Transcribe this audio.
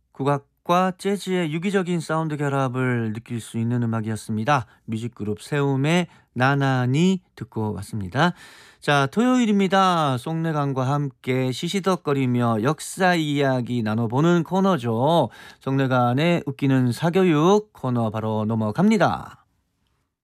국악과 재즈의 유기적인 사운드 결합을 느낄 수 있는 음악이었습니다. 뮤직그룹 세움의 나나니 듣고 왔습니다. 자, 토요일입니다. 송내관과 함께 시시덕거리며 역사 이야기 나눠보는 코너죠. 송내관의 웃기는 사교육 코너 바로 넘어갑니다.